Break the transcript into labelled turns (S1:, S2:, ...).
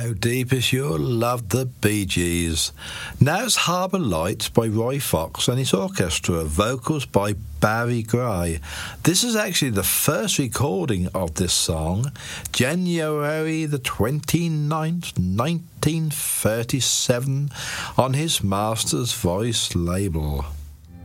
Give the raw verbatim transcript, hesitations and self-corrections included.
S1: How Deep Is Your Love, the Bee Gees. Now it's Harbour Lights by Roy Fox and his orchestra, vocals by Barry Gray. This is actually the first recording of this song, January the twenty-ninth, nineteen thirty-seven, on his Master's Voice label.